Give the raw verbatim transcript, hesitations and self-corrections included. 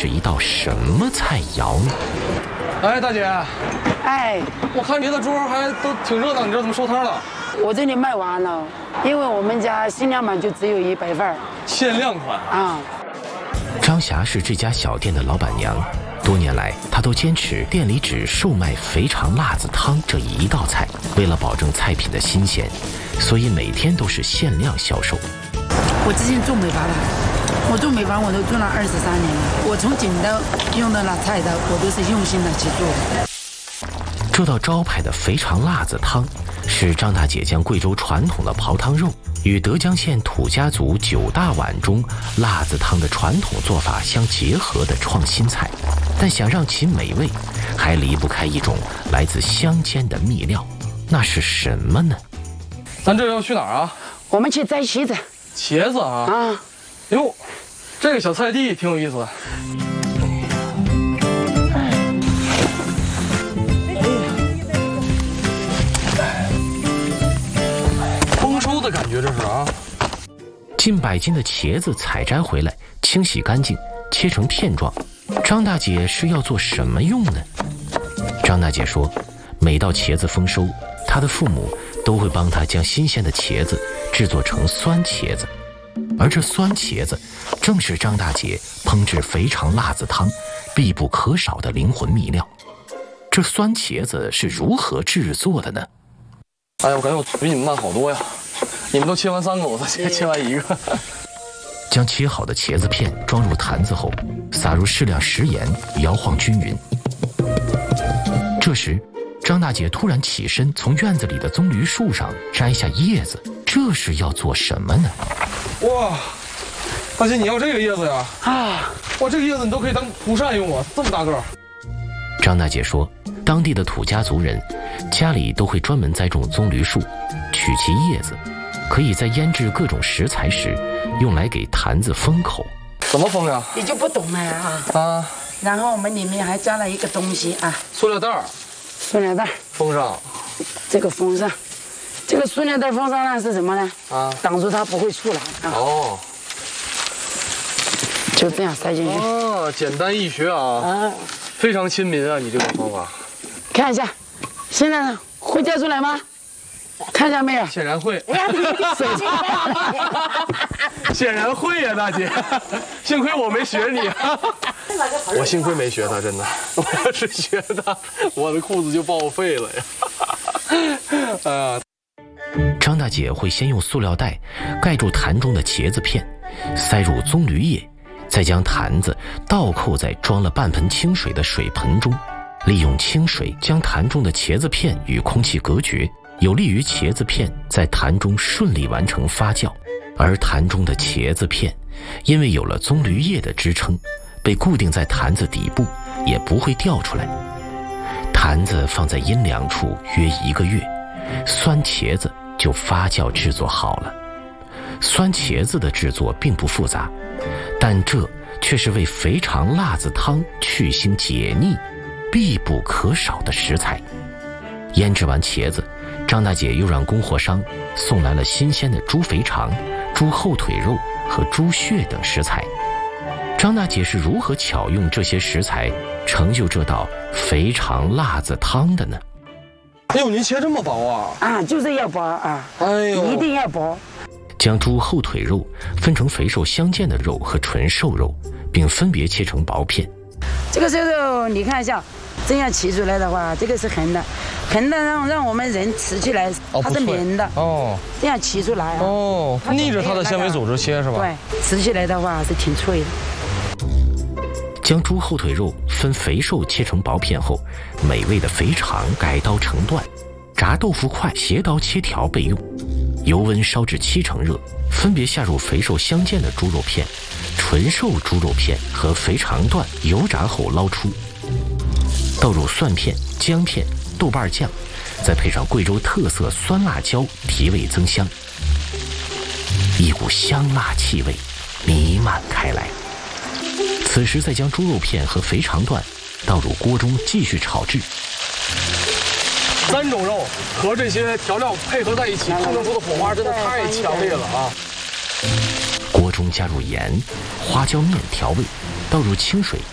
是一道什么菜肴呢？ 哎，大姐， 哎， 我看别的桌还都挺热闹，你这怎么收摊了？ 我这里卖完了，因为我们家限量版就只有一百份。 限量款啊。 张霞是这家小店的老板娘，多年来她都坚持店里只售卖肥肠辣子汤这一道菜。为了保证菜品的新鲜，所以每天都是限量销售。 我之前做美发的，我做美发我都做了二十三年了。我从剪刀用到了菜刀，我都是用心的去做的。 这道招牌的肥肠辣子汤，是张大姐将贵州传统的刨汤肉与德江县土家族九大碗中辣子汤的传统做法相结合的创新菜。但想让其美味，还离不开一种来自乡间的秘料，那是什么呢？ 咱这要去哪儿啊？ 我们去摘茄子。 茄子啊！啊，哟，这个小菜地挺有意思的。丰收的感觉这是啊！ 近百斤的茄子采摘回来，清洗干净，切成片状。张大姐是要做什么用呢？张大姐说，每到茄子丰收，她的父母都会帮她将新鲜的茄子制作成酸茄子，而这酸茄子正是张大姐烹制肥肠辣子汤必不可少的灵魂秘料。这酸茄子是如何制作的呢？ 哎呀，我感觉我比你们慢好多呀！你们都切完三个，我才切完一个。 将切好的茄子片装入坛子后，撒入适量食盐，摇晃均匀。这时，张大姐突然起身，从院子里的棕榈树上摘下叶子，这是要做什么呢？ 哇，大姐，你要这个叶子呀？啊，哇，这个叶子你都可以当蒲扇用啊，这么大个儿。 张大姐说，当地的土家族人家里都会专门栽种棕榈树，取其叶子，可以在腌制各种食材时用来给坛子封口。 怎么封呀？ 你就不懂了呀！啊，然后我们里面还加了一个东西啊， 塑料袋儿。 塑料袋封上， 这个封上，这个塑料袋封上呢是什么呢？啊，挡住它不会出来啊。哦，就这样塞进去。 哦，简单易学啊，啊，非常亲民啊，你这个方法。 看一下，现在呢会掉出来吗？看见没有？ 显然会。显然会呀，大姐，幸亏我没学你啊。我幸亏没学他，真的，我要是学他，我的裤子就报废了呀。哎呀， 张大姐会先用塑料袋盖住坛中的茄子片，塞入棕榈叶，再将坛子倒扣在装了半盆清水的水盆中，利用清水将坛中的茄子片与空气隔绝，有利于茄子片在坛中顺利完成发酵。而坛中的茄子片因为有了棕榈叶的支撑，被固定在坛子底部，也不会掉出来。坛子放在阴凉处约一个月，酸茄子就发酵制作好了。酸茄子的制作并不复杂，但这却是为肥肠辣子汤去腥解腻必不可少的食材。腌制完茄子，张大姐又让供货商送来了新鲜的猪肥肠、猪后腿肉和猪血等食材。张大姐是如何巧用这些食材成就这道肥肠辣子汤的呢？ 哎呦，您切这么薄啊？ 啊，就是要薄啊！哎呦，一定要薄。 将猪后腿肉分成肥瘦相间的肉和纯瘦肉，并分别切成薄片。 这个瘦肉你看一下，这样切出来的话，这个是横的，横的让让我们人吃起来它是绵的哦，这样切出来啊哦，逆着它的纤维组织切是吧？ 对，吃起来的话是挺脆的。 将猪后腿肉分肥瘦切成薄片后，美味的肥肠改刀成段，炸豆腐块斜刀切条备用。油温烧至七成热，分别下入肥瘦相间的猪肉片、纯瘦猪肉片和肥肠段，油炸后捞出，倒入蒜片、姜片、豆瓣酱，再配上贵州特色酸辣椒，提味增香。一股香辣气味弥漫开来。此时再将猪肉片和肥肠段倒入锅中继续炒制。 三种肉和这些调料配合在一起，烹饪出的火花真的太强烈了啊！ 锅中加入盐、花椒面调味，倒入清水